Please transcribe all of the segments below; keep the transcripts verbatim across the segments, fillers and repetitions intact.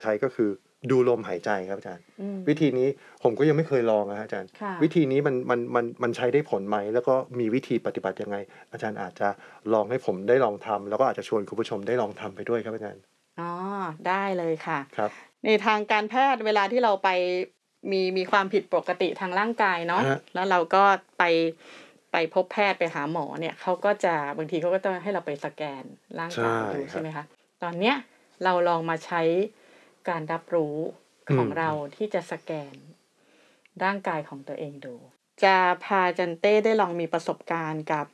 ใช้ก็คือดูลมหายใจครับอาจารย์วิธีนี้ผมก็ยังไม่เคยลองนะอาจารย์วิธีนี้มันมันมันมันใช้ได้ผลไหมแล้วก็มีวิธีปฏิบัติยังไงอาจารย์อาจจะลองให้ผมได้ลองทำแล้วก็อาจจะชวนคุณผู้ชมได้ลองทำไปด้วยครับอาจารย์อ๋อได้เลยค่ะครับในทางการแพทย์เวลาที่เราไปมีมีความผิดปกติทางร่างกายเนาะแล้วเราก็ไปไปพบแพทย์ไปหาหมอเนี่ยเขาก็จะบางทีเขาก็ต้องให้เราไปสแกนร่างกายดูใช่ไหมคะตอนเนี้ยเราลองมาใช้การรับรู้ของเราที่จะสแกนร่างกายของตัวเองดูจะพาจันเต้ได้ลองมีประสบการณ์กับ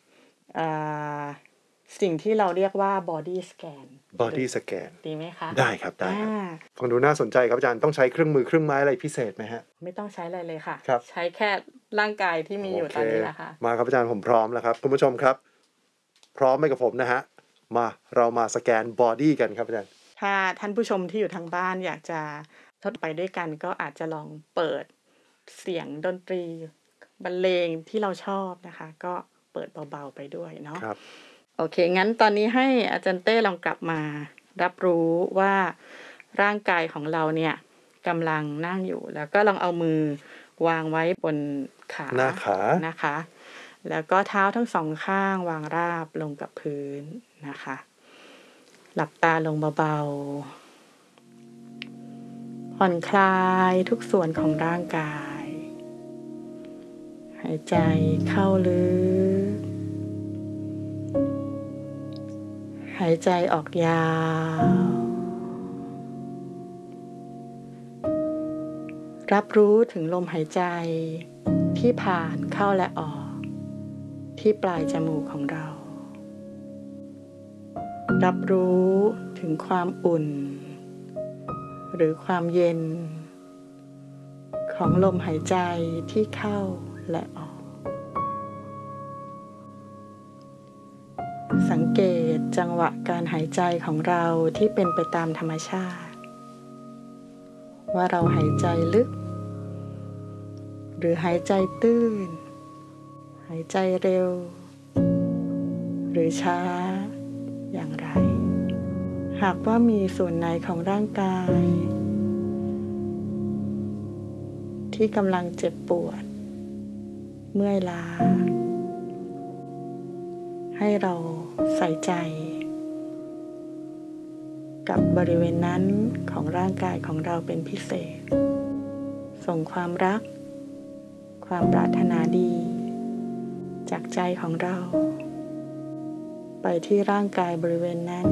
สิ่งที่เราเรียกว่า body scan body scan ดีไหมคะได้ครับได้ครับฟังดูน่าสนใจครับอาจารย์ต้องใช้เครื่องมือเครื่องไม้อะไรพิเศษไหมฮะไม่ต้องใช้อะไรเลยค่ะครับใช้แค่ร่างกายที่มีอยู่ตอนนี้แหละค่ะมาครับอาจารย์ผมพร้อมแล้วครับคุณผู้ชมครับพร้อมไหมกับผมนะฮะมาเรามาสแกน body กันครับอาจารย์ถ้าท่านผู้ชมที่อยู่ทางบ้านอยากจะทดไปด้วยกันก็อาจจะลองเปิดเสียงดนตรีบรรเลงที่เราชอบนะคะก็เปิดเบาๆไปด้วยเนาะครับโอเคงั้นตอนนี้ให้อาจารย์เต้ลองกลับมารับรู้ว่าร่างกายของเราเนี่ยกำลังนั่งอยู่แล้วก็ลองเอามือวางไว้บนขาหน้าขานะคะแล้วก็เท้าทั้งสองข้างวางราบลงกับพื้นนะคะหลับตาลงเบาๆผ่อนคลายทุกส่วนของร่างกายหายใจเข้าลึกหายใจออกยาวรับรู้ถึงลมหายใจที่ผ่านเข้าและออกที่ปลายจมูกของเรารับรู้ถึงความอุ่นหรือความเย็นของลมหายใจที่เข้าและออกสังเกตจังหวะการหายใจของเราที่เป็นไปตามธรรมชาติว่าเราหายใจลึกหรือหายใจตื้นหายใจเร็วหรือช้าอย่างไรหากว่ามีส่วนไหนของร่างกายที่กำลังเจ็บปวดเมื่อยล้าให้เราใส่ใจกับบริเวณนั้นของร่างกายของเราเป็นพิเศษส่งความรักความปรารถนาดีจากใจของเราไปที่ร่างกายบริเวณนั้น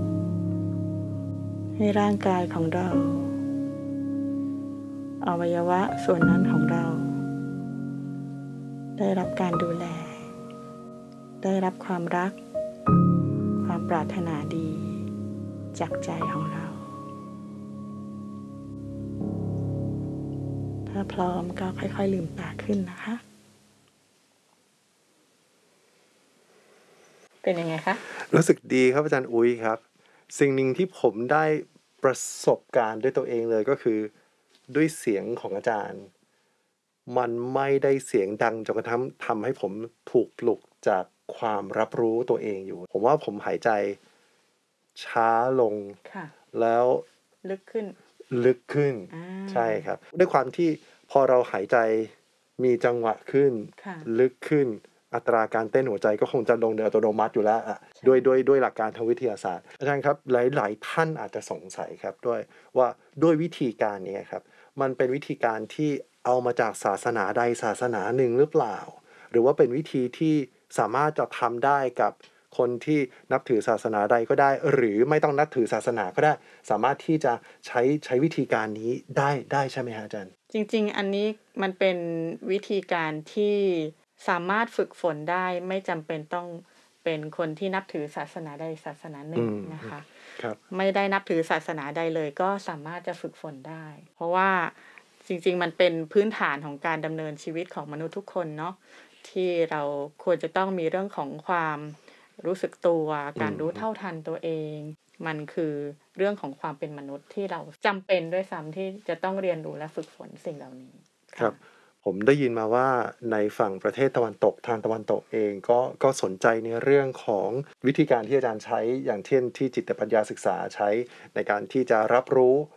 ให้ร่างกายของเราอวัยวะส่วนนั้นของเราได้รับการดูแลได้รับความรักความปรารถนาดีจากใจของเราถ้าพร้อมก็ค่อยๆลืมตาขึ้นนะคะเป็นยังไงคะรู้สึกดีครับอาจารย์อุ้ยครับสิ่งหนึ่งที่ผมได้ประสบการณ์ด้วยตัวเองเลยก็คือด้วยเสียงของอาจารย์มันไม่ได้เสียงดังจนกระทั่งทำให้ผมถูกปลุกจากความรับรู้ตัวเองอยู่ผมว่าผมหายใจช้าลงแล้วลึกขึ้นลึกขึ้นใช่ครับด้วยความที่พอเราหายใจมีจังหวะขึ้นลึกขึ้นอัตราการเต้นหัวใจก็คงจะลงโดยอัตโนมัติอยู่แล้วอะด้วยด้วยด้วยหลักการทางวิทยาศาสตร์อาจารย์ครับหลายๆท่านอาจจะสงสัยครับด้วยว่าด้วยวิธีการนี้ครับมันเป็นวิธีการที่เอามาจากศาสนาใดศาสนาหนึ่งหรือเปล่าหรือว่าเป็นวิธีที่สามารถจะทำได้กับคนที่นับถือศาสนาใดก็ได้หรือไม่ต้องนับถือศาสนาก็ได้สามารถที่จะใช้ใช้วิธีการนี้ได้ได้ใช่ไหมฮะอาจารย์จริงๆอันนี้มันเป็นวิธีการที่สามารถฝึกฝนได้ไม่จำเป็นต้องเป็นคนที่นับถือศาสนาใดศาสนาหนึ่งนะคะไม่ได้นับถือศาสนาใดเลยก็สามารถจะฝึกฝนได้เพราะว่าจริงๆมันเป็นพื้นฐานของการดำเนินชีวิตของมนุษย์ทุกคนเนาะที่เราควรจะต้องมีเรื่องของความรู้สึกตัวการรู้เท่าทันตัวเองมันคือเรื่องของความเป็นมนุษย์ที่เราจำเป็นด้วยซ้ำที่จะต้องเรียนรู้และฝึกฝนสิ่งเหล่านี้ครับผมได้ยินมาว่าในฝั่งประเทศตะวันตกทางตะวันตกเองก็ก็สนใจในเรื่องของวิธีการที่อาจารย์ใช้อย่างเช่นที่จิตปัญญาศึกษาใช้ในการที่จะรับรู้